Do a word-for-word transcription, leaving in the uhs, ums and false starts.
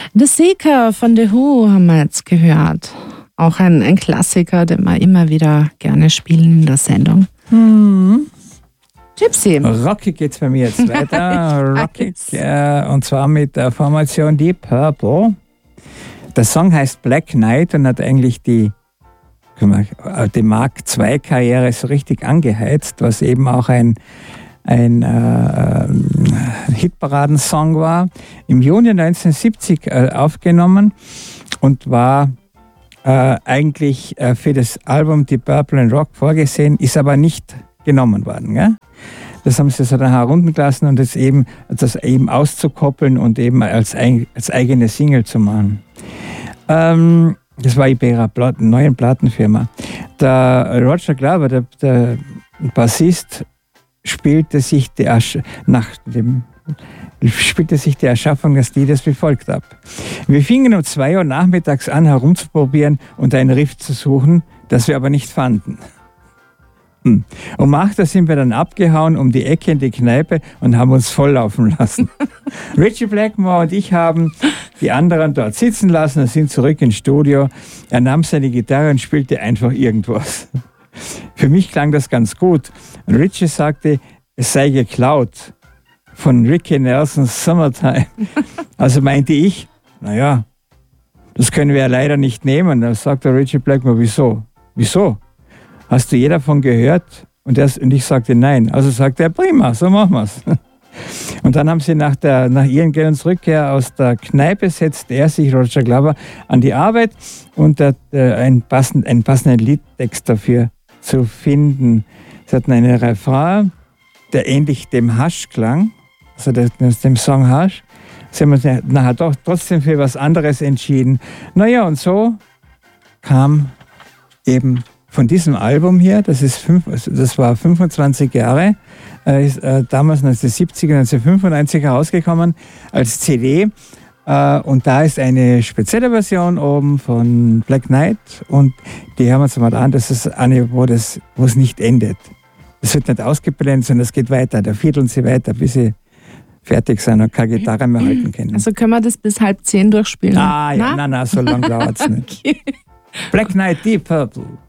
The Seeker von The Who haben wir jetzt gehört. Auch ein, ein Klassiker, den wir immer wieder gerne spielen in der Sendung. Mhm. Gypsy. Rockig geht's bei mir jetzt weiter. Rockig, äh, und zwar mit der Formation Deep Purple. Der Song heißt Black Knight und hat eigentlich die, die Mark zwei Karriere so richtig angeheizt, was eben auch ein, ein äh, Hitparadensong war. Im Juni neunzehnhundertsiebzig äh, aufgenommen und war äh, eigentlich äh, für das Album Deep Purple and Rock vorgesehen, ist aber nicht genommen worden. Gell? Das haben sie so dann heruntergelassen und das eben, das eben auszukoppeln und eben als, als eigene Single zu machen. Ähm, das war bei ihrer Platten, neuen Plattenfirma. Der Roger Glover, der, der Bassist, spielte sich die, nach dem, spielte sich die Erschaffung des Liedes wie folgt ab. Wir fingen um zwei Uhr nachmittags an herumzuprobieren und ein Riff zu suchen, das wir aber nicht fanden. Um acht Uhr sind wir dann abgehauen um die Ecke in die Kneipe und haben uns volllaufen lassen. Ritchie Blackmore und ich haben die anderen dort sitzen lassen und sind zurück ins Studio. Er nahm seine Gitarre und spielte einfach irgendwas. Für mich klang das ganz gut. Und Ritchie sagte, es sei geklaut von Ricky Nelsons Summertime. Also meinte ich, naja, das können wir ja leider nicht nehmen. Dann sagte Ritchie Blackmore, wieso? Wieso? Hast du je davon gehört? Und, er, und ich sagte nein. Also sagte er, prima, so machen wir's. Und dann haben sie nach, der, nach Ian Gillans Rückkehr aus der Kneipe setzte er sich, Roger Glover, an die Arbeit und äh, einen, passend, einen passenden Liedtext dafür zu finden. Sie hatten einen Refrain, der ähnlich dem Hush klang, also dem Song Hush. Sie haben uns nachher doch trotzdem für was anderes entschieden. Naja, und so kam eben von diesem Album hier, das, ist fünf, das war fünfundzwanzig Jahre, äh, ist äh, damals neunzehnhundertsiebzig, neunzehnhundertfünfundneunzig herausgekommen als C D. Äh, und da ist eine spezielle Version oben von Black Knight und die hören wir uns mal an, das ist eine, wo, das, wo es nicht endet. Es wird nicht ausgeblendet, sondern es geht weiter, da vierteln sie weiter, bis sie fertig sein und keine Gitarre mehr halten können. Also können wir das bis halb zehn durchspielen? Ah ja, nein, nein, so lange dauert es nicht. Okay. Black Knight, Deep Purple.